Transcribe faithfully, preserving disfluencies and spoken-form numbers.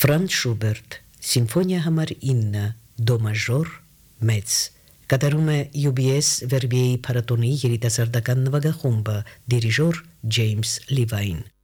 Ֆրանց Շուբերտ, Սիմֆոնիա համար ինը, դո մաժոր, մեծ, կատարում է յու բի էս Վերբիեի փառատոնի երիտասարդական նվագախումբը, դիրիժոր Ջեյմս Լիվայն։